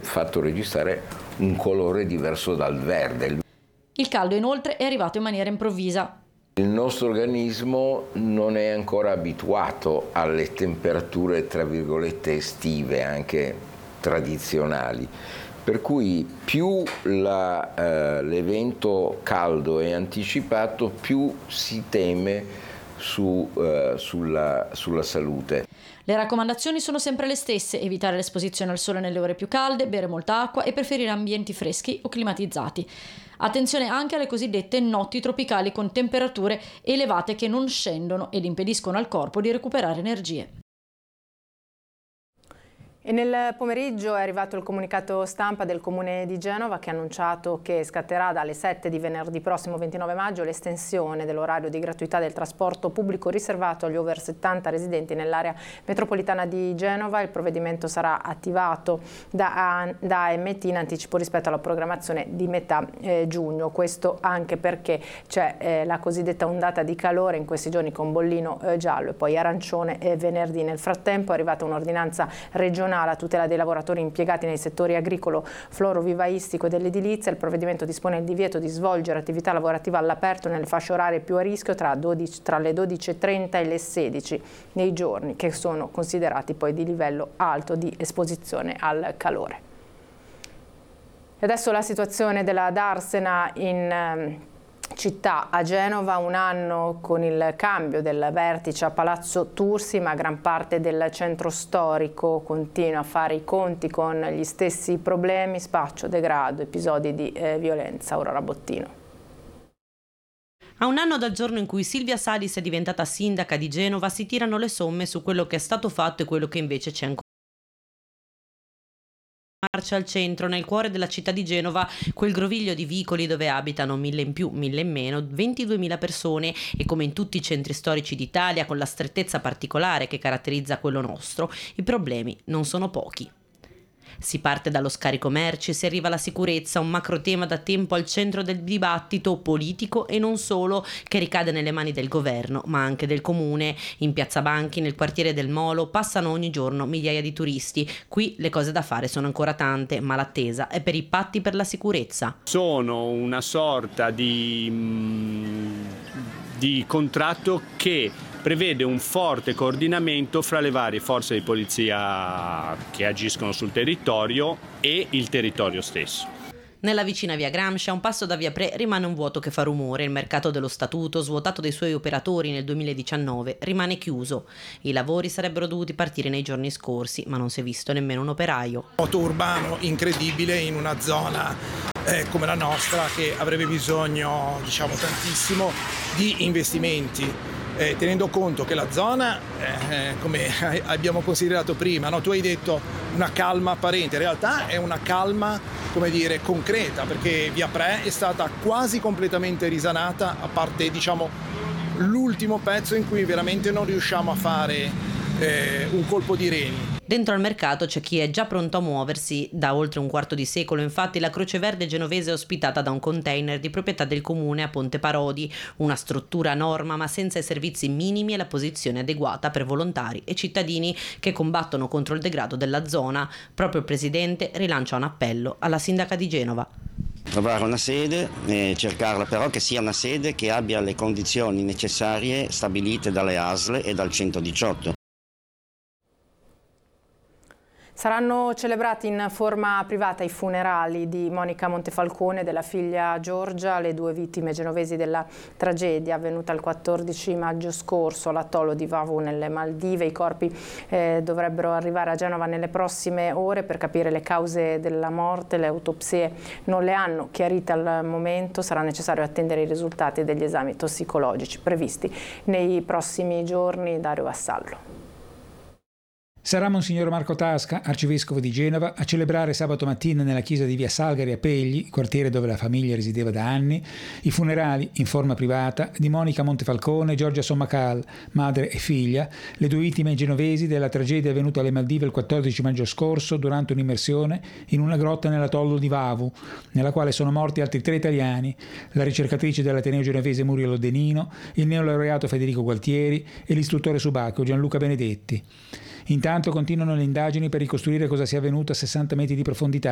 fatto registrare un colore diverso dal verde. Il caldo inoltre è arrivato in maniera improvvisa. Il nostro organismo non è ancora abituato alle temperature, tra virgolette, estive, anche tradizionali. Per cui più l'evento caldo è anticipato, più si teme sulla salute. Le raccomandazioni sono sempre le stesse: evitare l'esposizione al sole nelle ore più calde, bere molta acqua e preferire ambienti freschi o climatizzati. Attenzione anche alle cosiddette notti tropicali con temperature elevate che non scendono ed impediscono al corpo di recuperare energie. E nel pomeriggio è arrivato il comunicato stampa del Comune di Genova che ha annunciato che scatterà dalle 7 di venerdì prossimo 29 maggio l'estensione dell'orario di gratuità del trasporto pubblico riservato agli over 70 residenti nell'area metropolitana di Genova. Il provvedimento sarà attivato da AMT in anticipo rispetto alla programmazione di metà giugno. Questo anche perché c'è la cosiddetta ondata di calore in questi giorni con bollino giallo e poi arancione venerdì. Nel frattempo è arrivata un'ordinanza regionale a tutela dei lavoratori impiegati nei settori agricolo, florovivaistico e dell'edilizia. Il provvedimento dispone il divieto di svolgere attività lavorativa all'aperto nelle fasce orarie più a rischio tra le 12.30 e le 16 nei giorni che sono considerati poi di livello alto di esposizione al calore. E adesso la situazione della Darsena in città a Genova, un anno con il cambio del vertice a Palazzo Tursi, ma gran parte del centro storico continua a fare i conti con gli stessi problemi: spaccio, degrado, episodi di violenza. Aurora Bottino. A un anno dal giorno in cui Silvia Salis è diventata sindaca di Genova si tirano le somme su quello che è stato fatto e quello che invece c'è ancora. Marcia al centro, nel cuore della città di Genova, quel groviglio di vicoli dove abitano 1000 in più, 1000 in meno, 22.000 persone e, come in tutti i centri storici d'Italia, con la strettezza particolare che caratterizza quello nostro, i problemi non sono pochi. Si parte dallo scarico merci, si arriva alla sicurezza, un macro tema da tempo al centro del dibattito politico e non solo, che ricade nelle mani del governo, ma anche del comune. In Piazza Banchi, nel quartiere del Molo, passano ogni giorno migliaia di turisti. Qui le cose da fare sono ancora tante, ma l'attesa è per i patti per la sicurezza. Sono una sorta di contratto che prevede un forte coordinamento fra le varie forze di polizia che agiscono sul territorio e il territorio stesso. Nella vicina via Gramsci, a un passo da via Pre, rimane un vuoto che fa rumore. Il mercato dello statuto, svuotato dei suoi operatori nel 2019, rimane chiuso. I lavori sarebbero dovuti partire nei giorni scorsi, ma non si è visto nemmeno un operaio. Moto urbano incredibile in una zona come la nostra, che avrebbe bisogno, tantissimo di investimenti. Tenendo conto che la zona, come abbiamo considerato prima, no? Tu hai detto una calma apparente, in realtà è una calma, concreta, perché via Pre è stata quasi completamente risanata, a parte l'ultimo pezzo in cui veramente non riusciamo a fare un colpo di reni. Dentro al mercato c'è chi è già pronto a muoversi da oltre un quarto di secolo. Infatti la Croce Verde genovese è ospitata da un container di proprietà del comune a Ponte Parodi, una struttura a norma ma senza i servizi minimi e la posizione adeguata per volontari e cittadini che combattono contro il degrado della zona. Proprio il presidente rilancia un appello alla sindaca di Genova. Trovare una sede, cercarla però che sia una sede che abbia le condizioni necessarie stabilite dalle ASL e dal 118. Saranno celebrati in forma privata i funerali di Monica Montefalcone e della figlia Giorgia, le due vittime genovesi della tragedia avvenuta il 14 maggio scorso all'atollo di Vavu nelle Maldive. I corpi dovrebbero arrivare a Genova nelle prossime ore per capire le cause della morte. Le autopsie non le hanno chiarite al momento, sarà necessario attendere i risultati degli esami tossicologici previsti nei prossimi giorni. Dario Vassallo. Sarà Monsignor Marco Tasca, arcivescovo di Genova, a celebrare sabato mattina nella chiesa di via Salgari a Pegli, quartiere dove la famiglia risiedeva da anni, i funerali in forma privata di Monica Montefalcone e Giorgia Sommacal, madre e figlia, le due vittime genovesi della tragedia avvenuta alle Maldive il 14 maggio scorso durante un'immersione in una grotta nell'atollo di Vavu, nella quale sono morti altri 3 italiani, la ricercatrice dell'Ateneo genovese Muriel Odenino, il neolaureato Federico Gualtieri e l'istruttore subacqueo Gianluca Benedetti. Intanto continuano le indagini per ricostruire cosa sia avvenuto a 60 metri di profondità